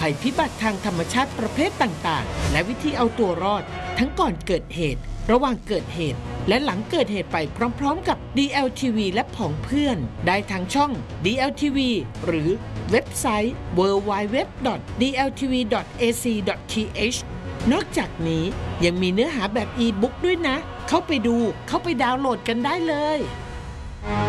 ภัยพิบัติทางธรรมชาติประเภทต่างๆและวิธีเอาตัวรอดทั้งก่อนเกิดเหตุระหว่างเกิดเหตุและหลังเกิดเหตุไปพร้อมๆกับ DLTV และผองเพื่อนได้ทางช่อง DLTV หรือเว็บไซต์ www.dltv.ac.th นอกจากนี้ยังมีเนื้อหาแบบอีบุ๊กด้วยนะเข้าไปดูเข้าไปดาวน์โหลดกันได้เลย